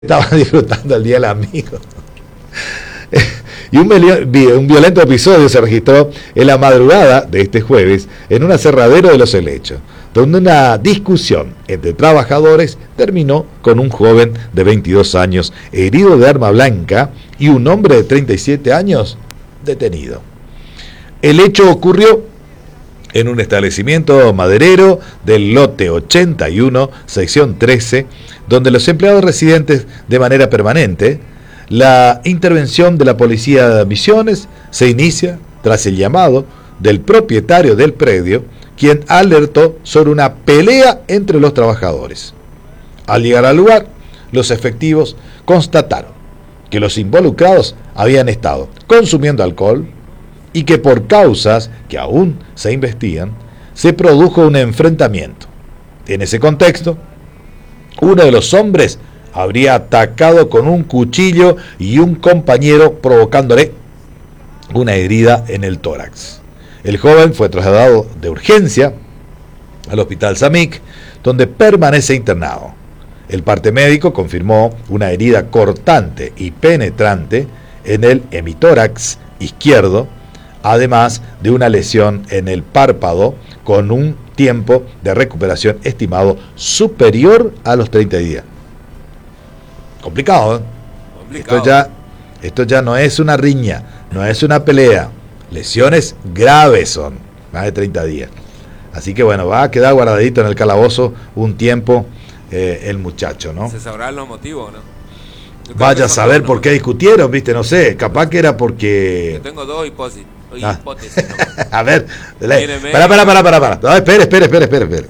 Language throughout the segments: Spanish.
Estaba disfrutando el Día del Amigo. Y un violento episodio se registró en la madrugada de este jueves en un aserradero de Los Helechos, donde una discusión entre trabajadores terminó con un joven de 22 años herido de arma blanca y un hombre de 37 años detenido. El hecho ocurrió en un establecimiento maderero del lote 81, sección 13, donde los empleados residentes de manera permanente. La intervención de la policía de Misiones se inicia tras el llamado del propietario del predio, quien alertó sobre una pelea entre los trabajadores. Al llegar al lugar, los efectivos constataron que los involucrados habían estado consumiendo alcohol y que por causas que aún se investigan, se produjo un enfrentamiento. En ese contexto, uno de los hombres habría atacado con un cuchillo y un compañero, provocándole una herida en el tórax. El joven fue trasladado de urgencia al hospital Samik, donde permanece internado. El parte médico confirmó una herida cortante y penetrante en el hemitórax izquierdo, además de una lesión en el párpado con un tiempo de recuperación estimado superior a los 30 días. Complicado, ¿eh? Complicado. Esto ya no es una riña, no es una pelea. Lesiones graves son, más de 30 días. Así que bueno, va a quedar guardadito en el calabozo un tiempo el muchacho, ¿no? Se sabrán los motivos, ¿no? Vaya a saber por qué discutieron, ¿viste? No sé, capaz que era porque... Yo tengo dos hipótesis. A ver, para. No, espere.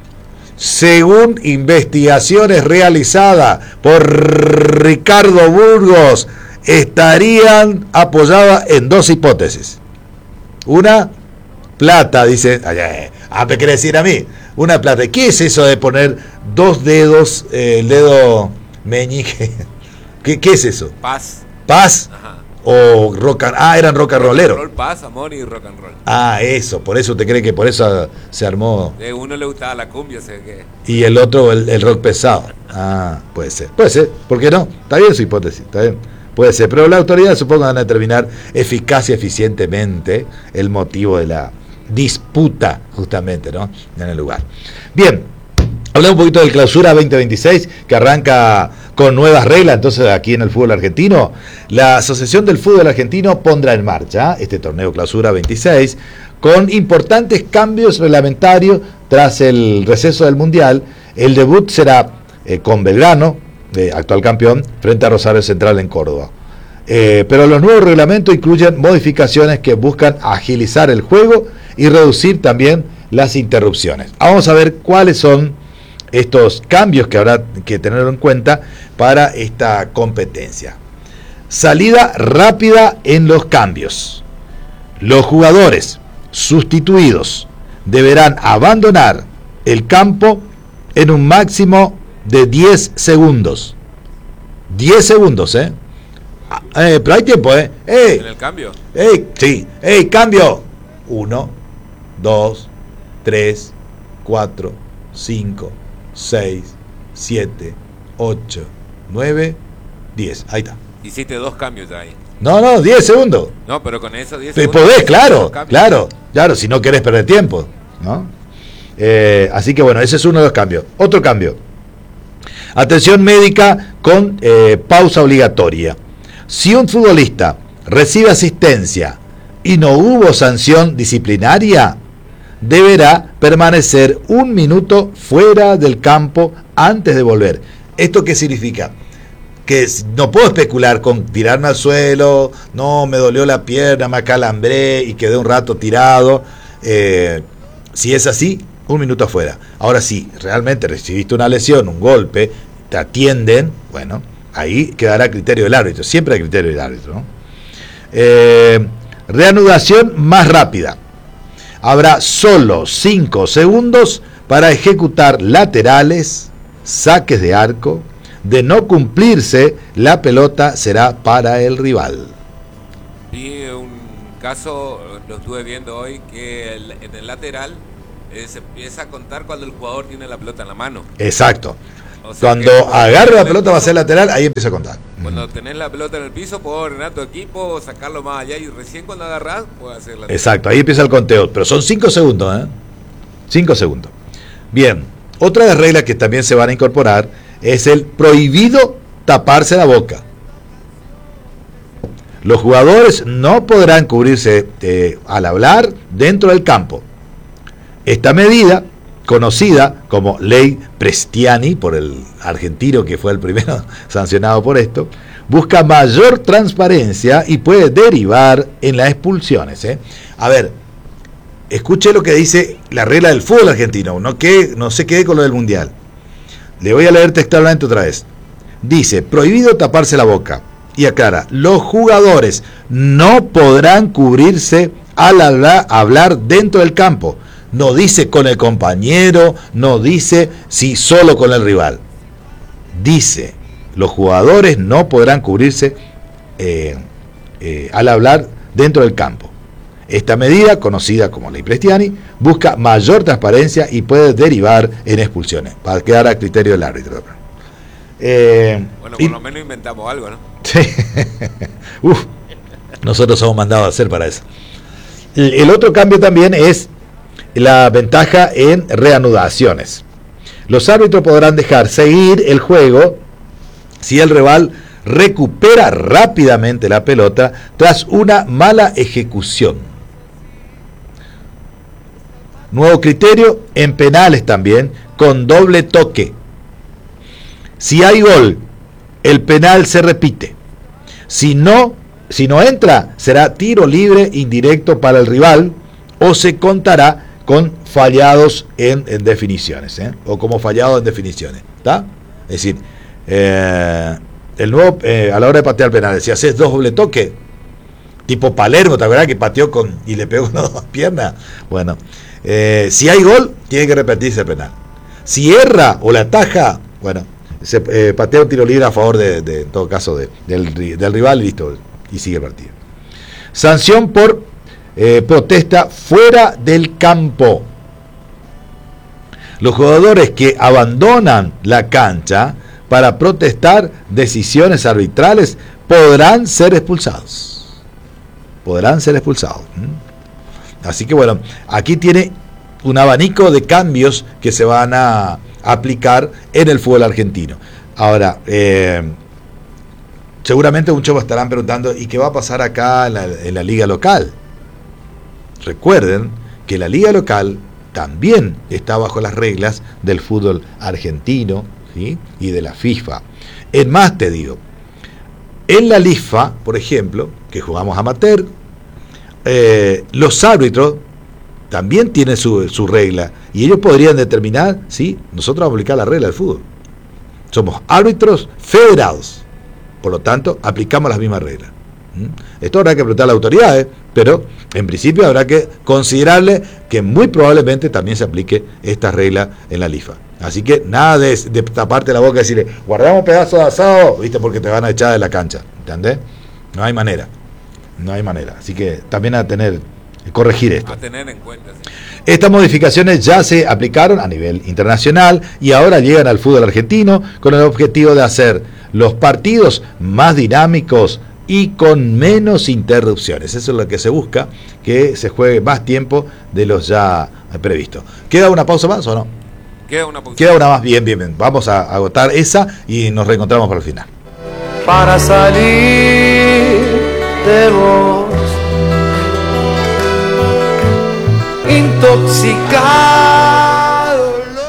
Según investigaciones realizadas por Ricardo Burgos, estarían apoyadas en dos hipótesis. Una, plata, dice. ¿Me quiere decir a mí? Una plata. ¿Qué es eso de poner dos dedos, el dedo meñique? ¿Qué es eso? Paz. Ajá. O eran rock and rolleros. Roll, paz, amor y rock and roll. Eso, por eso te cree que por eso se armó. A uno le gustaba la cumbia, sé que. Y el otro el rock pesado. Puede ser, ¿por qué no? Está bien su hipótesis, está bien. Puede ser, pero la autoridad supongo van a determinar eficaz y eficientemente el motivo de la disputa, justamente, ¿no? En el lugar. Bien, hablamos un poquito del Clausura 2026, que arranca con nuevas reglas, entonces aquí en el fútbol argentino. La Asociación del Fútbol Argentino pondrá en marcha este torneo Clausura 26 con importantes cambios reglamentarios tras el receso del Mundial. El debut será con Belgrano, actual campeón, frente a Rosario Central en Córdoba. Pero los nuevos reglamentos incluyen modificaciones que buscan agilizar el juego y reducir también las interrupciones. Vamos a ver cuáles son estos cambios que habrá que tener en cuenta para esta competencia. Salida rápida en los cambios. Los jugadores sustituidos deberán abandonar el campo en un máximo de 10 segundos. 10 segundos, pero hay tiempo, ¿En el cambio? Sí. Cambio. 1, 2, 3, 4, 5, 6, 7, 8, 9, 10. Ahí está. Hiciste dos cambios ahí. No, 10 segundos. No, pero con esos 10 te segundos. Podés, claro, si no querés perder tiempo, ¿no? Así que bueno, ese es uno de los cambios. Otro cambio. Atención médica con pausa obligatoria. Si un futbolista recibe asistencia y no hubo sanción disciplinaria, deberá permanecer 1 minuto fuera del campo antes de volver. ¿Esto qué significa? Que no puedo especular con tirarme al suelo, no, me dolió la pierna, me acalambré y quedé un rato tirado. Si es así, 1 minuto afuera. Ahora sí, realmente recibiste una lesión, un golpe, te atienden, bueno, ahí quedará a criterio del árbitro, siempre a criterio del árbitro, ¿no? Reanudación más rápida. Habrá solo 5 segundos para ejecutar laterales, saques de arco. De no cumplirse, la pelota será para el rival. Vi un caso, lo estuve viendo hoy, que en el lateral se empieza a contar cuando el jugador tiene la pelota en la mano. Exacto. O sea Cuando agarre la pelota va a ser lateral, ahí empieza a contar. Cuando tenés la pelota en el piso, puedo ordenar tu equipo, sacarlo más allá y recién cuando agarrás, puedes hacer la... Exacto, ahí empieza el conteo, pero son 5 segundos, ¿eh? 5 segundos. Bien, otra de las reglas que también se van a incorporar es el prohibido taparse la boca. Los jugadores no podrán cubrirse al hablar dentro del campo. Esta medida, conocida como Ley Prestiani, por el argentino que fue el primero sancionado por esto, busca mayor transparencia y puede derivar en las expulsiones. A ver, escuche lo que dice la regla del fútbol argentino, no se quede con lo del mundial. Le voy a leer textualmente otra vez. Dice, prohibido taparse la boca. Y aclara, los jugadores no podrán cubrirse al hablar dentro del campo. No dice con el compañero, no dice si solo con el rival. Dice, los jugadores no podrán cubrirse al hablar dentro del campo. Esta medida, conocida como Ley Prestiani, busca mayor transparencia y puede derivar en expulsiones, para quedar a criterio del árbitro. Bueno, por lo menos inventamos algo, ¿no? Sí. Nosotros somos mandados a hacer para eso. El otro cambio también es la ventaja en reanudaciones. Los árbitros podrán dejar seguir el juego si el rival recupera rápidamente la pelota tras una mala ejecución. Nuevo criterio en penales también, con doble toque. Si hay gol, el penal se repite. Si no entra, será tiro libre indirecto para el rival o se contará con fallados en definiciones, o como fallado en definiciones, ¿está? Es decir, el nuevo a la hora de patear penales, si haces doble toque, tipo Palermo, ¿te acuerdas que pateó y le pegó con las dos piernas? Bueno, si hay gol, tiene que repetirse el penal. Si erra o la ataja, bueno, se patea un tiro libre a favor en todo caso del rival y listo, y sigue el partido. Sanción por protesta fuera del campo. Los jugadores que abandonan la cancha para protestar decisiones arbitrales podrán ser expulsados. Así que bueno, aquí tiene un abanico de cambios que se van a aplicar en el fútbol argentino. Ahora, seguramente muchos estarán preguntando, ¿y qué va a pasar acá en la liga local? Recuerden que la liga local también está bajo las reglas del fútbol argentino, ¿sí? Y de la FIFA. Es más, te digo, en la LIFA, por ejemplo, que jugamos amateur, los árbitros también tienen su regla y ellos podrían determinar si nosotros vamos a aplicar la regla del fútbol. Somos árbitros federados, por lo tanto aplicamos las mismas reglas. Esto habrá que preguntar a las autoridades, pero en principio habrá que considerarle que muy probablemente también se aplique esta regla en la LIFA. Así que nada de taparte la boca y decirle, guardamos un pedazo de asado, ¿viste? Porque te van a echar de la cancha, ¿entendés? No hay manera. Así que también corregir esto. A tener en cuenta, sí. Estas modificaciones ya se aplicaron a nivel internacional y ahora llegan al fútbol argentino con el objetivo de hacer los partidos más dinámicos y con menos interrupciones. Eso es lo que se busca, que se juegue más tiempo de los ya previstos. ¿Queda una pausa más o no? Queda una pausa. Queda una más, bien. Vamos a agotar esa y nos reencontramos para el final. Para salir de vos, intoxicado.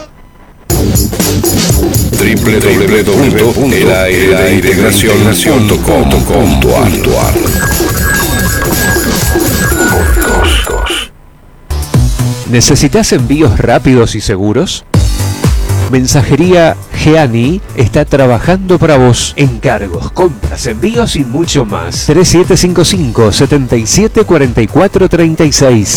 www.elaintegracion.com.ar. ¿Necesitas envíos rápidos y seguros? Mensajería Geani está trabajando para vos. Encargos, compras, envíos y mucho más. 3755 774436.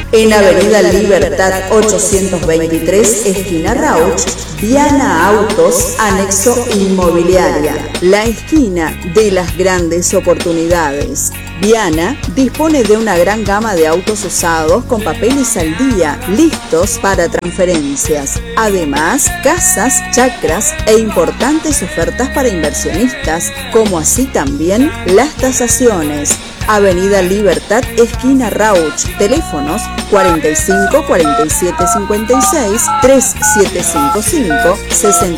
En Avenida Libertad 823, esquina Rauch, Viana Autos, anexo inmobiliaria. La esquina de las grandes oportunidades. Viana dispone de una gran gama de autos usados con papeles al día, listos para transferencias. Además, casas, chacras e importantes ofertas para inversionistas, como así también las tasaciones. Avenida Libertad, esquina Rauch. Teléfonos 45 47 56 3755 65